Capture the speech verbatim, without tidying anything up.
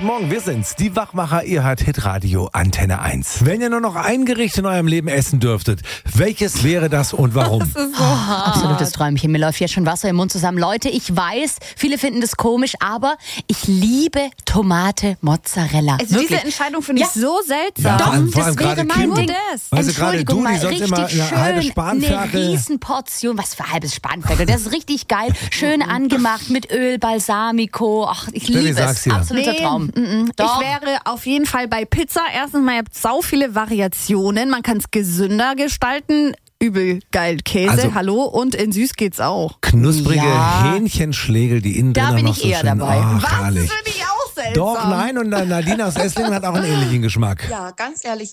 Guten Morgen, wir sind's, die Wachmacher, ihr hört Hitradio Antenne eins. Wenn ihr nur noch ein Gericht in eurem Leben essen dürftet, welches wäre das und warum? Das ist so oh, absolutes Träumchen, mir läuft jetzt schon Wasser im Mund zusammen. Leute, ich weiß, viele finden das komisch, aber ich liebe Tomate Mozzarella. Also Wirklich. diese Entscheidung finde ich Ja. so seltsam. Doch, vor allem das wäre gerade mein Kim. Ding. Weißt du, gerade Entschuldigung du, die mal, sonst richtig immer eine schön, halbe Spanferkel. eine Riesenportion, was für halbes Spanferkel, das ist richtig geil, schön angemacht mit Öl, Balsamico, ach, ich Steffi, liebe sag's es, dir. absoluter Nee, Traum. mm, mm. Doch. Ich wäre auf jeden Fall bei Pizza. Erstens mal, ihr habt sau viele Variationen. Man kann es gesünder gestalten. Übel geil. Käse, Also- hallo. Und in süß geht's auch. Knusprige Ja. Hähnchenschlägel, die innen Da drin bin noch ich so eher schön, dabei. Oh, Was? herrlich. Das finde ich auch seltsam. Doch, nein, und Nadine aus Esslingen hat auch einen ähnlichen Geschmack. Ja, ganz ehrlich,